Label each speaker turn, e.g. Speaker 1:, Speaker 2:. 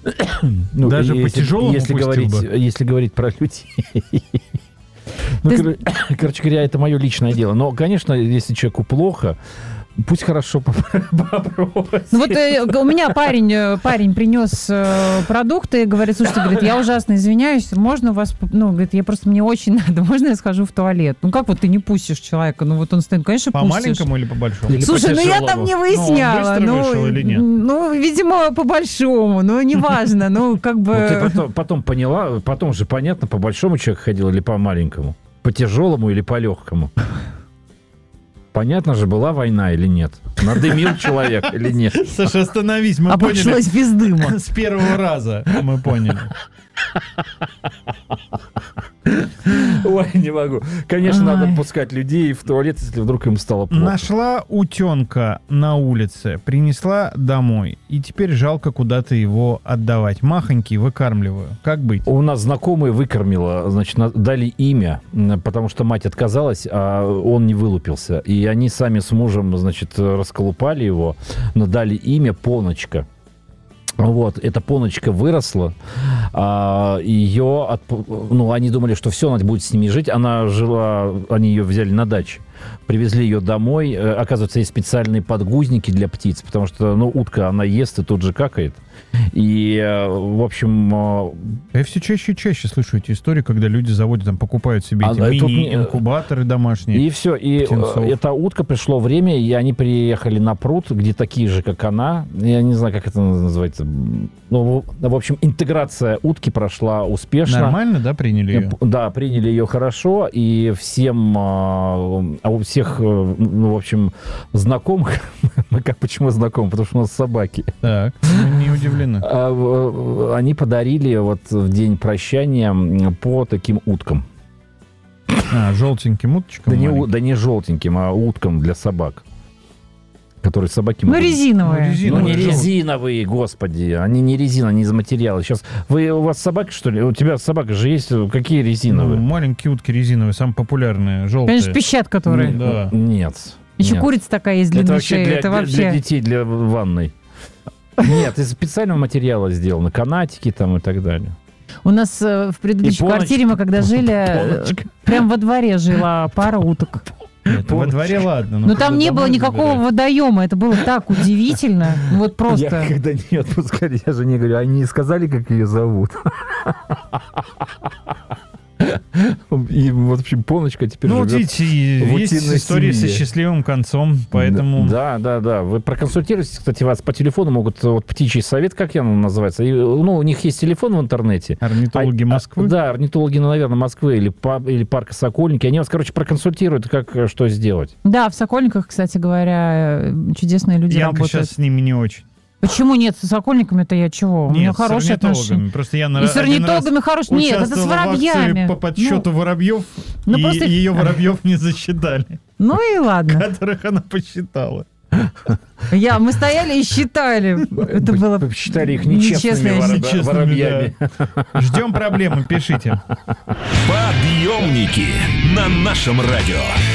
Speaker 1: Даже по тяжелому
Speaker 2: если говорить про людей. Короче говоря, это мое личное дело. Но, конечно, если человеку плохо, пусть хорошо попросит.
Speaker 3: Ну вот у меня парень принес продукты и говорит, слушайте, говорит, я ужасно извиняюсь, можно у вас, ну, говорит, мне очень надо, можно я схожу в туалет? Ну как вот ты не пустишь человека? Ну вот он стоит, конечно,
Speaker 1: по
Speaker 3: пустишь.
Speaker 1: По маленькому или по большому?
Speaker 3: Или слушай, ну я там не выясняла.
Speaker 1: Ну, он быстро вышел или нет?
Speaker 3: Ну, видимо, по большому, но неважно, ну как бы...
Speaker 2: Ты потом поняла, потом же понятно, по большому человек ходил или по маленькому? По тяжелому или по легкому? Понятно же, была война или нет? Надымил человек или нет?
Speaker 1: Саша, остановись, мы поняли.
Speaker 3: Обошлось без дыма.
Speaker 1: С первого раза мы поняли.
Speaker 2: Ой, не могу. Конечно, надо пускать людей в туалет, если вдруг им стало плохо.
Speaker 1: Нашла утенка на улице, принесла домой, и теперь жалко куда-то его отдавать. Махонький, выкармливаю. Как быть?
Speaker 2: У нас знакомая выкормила, значит, дали имя, потому что мать отказалась, а он не вылупился. И они сами с мужем, значит, расколупали его, но дали имя Поночка. Вот, эта Поночка выросла, ее, они думали, что все, она будет с ними жить, они ее взяли на даче, привезли ее домой, оказывается, есть специальные подгузники для птиц, потому что, утка, она ест и тут же какает, и, в общем...
Speaker 1: Я все чаще и чаще слышу эти истории, когда люди заводят, покупают себе эти мини-инкубаторы домашние.
Speaker 2: И все, и эта утка, пришло время, и они приехали на пруд, где такие же, как она, я не знаю, как это называется, в общем, интеграция утки прошла успешно.
Speaker 1: Нормально, да, приняли ее?
Speaker 2: Да, приняли ее хорошо, и всем, у всех, в общем, знакомых, почему знакомых? Потому что у нас собаки.
Speaker 1: Так, не удивлены.
Speaker 2: Они подарили вот в день прощания по таким уткам.
Speaker 1: Желтеньким уточкам?
Speaker 2: Да не желтеньким, а уткам для собак. Которые собаки...
Speaker 3: резиновые.
Speaker 2: Не резиновые, господи. Они не резиновые, они из материала. Сейчас, у вас собака, что ли? У тебя собака же есть? Какие резиновые?
Speaker 1: Маленькие утки резиновые, самые популярные, желтые.
Speaker 3: Конечно, пищат, которые.
Speaker 1: Да.
Speaker 2: Нет.
Speaker 3: Еще курица такая есть длинная шея.
Speaker 2: Это вообще для детей, для ванной. Нет, из специального материала сделано. Канатики там и так далее.
Speaker 3: У нас в предыдущей квартире мы когда жили, прям во дворе жила пара уток.
Speaker 1: Нет, во дворе ладно.
Speaker 3: Но там не было никакого водоема, это было так удивительно. Вот просто.
Speaker 2: Я когда не отпускали, я жене говорю, они не сказали, как ее зовут? И, в общем, Поночка теперь живет.
Speaker 1: Видите, есть истории со счастливым концом, поэтому...
Speaker 2: Да. Вы проконсультируйтесь, кстати, вас по телефону могут, птичий совет, как он называется? У них есть телефон в интернете.
Speaker 1: Орнитологи Москвы?
Speaker 2: Да, орнитологи, наверное, Москвы или парка Сокольники. Они вас, проконсультируют, как что сделать.
Speaker 3: Да, в Сокольниках, кстати говоря, чудесные люди работают.
Speaker 1: Янка сейчас с ними не очень.
Speaker 3: Почему нет? С сокольниками-то я чего?
Speaker 1: Нет,
Speaker 3: у меня хорошие отношения.
Speaker 1: Просто я
Speaker 3: и с орнитологами хорошие. Нет, это с воробьями.
Speaker 1: По подсчету воробьев, и просто... ее воробьев не засчитали.
Speaker 3: Ну и ладно.
Speaker 1: Которых она посчитала.
Speaker 3: Мы стояли и считали. Это было...
Speaker 2: Считали их нечестными воробьями.
Speaker 1: Да. Ждем проблемы, пишите.
Speaker 4: Подъемники на нашем радио.